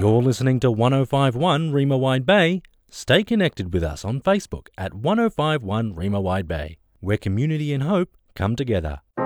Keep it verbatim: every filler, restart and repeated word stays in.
You're listening to one oh five point one Rima Wide Bay. Stay connected with us on Facebook at one oh five point one Rima Wide Bay, where community and hope come together.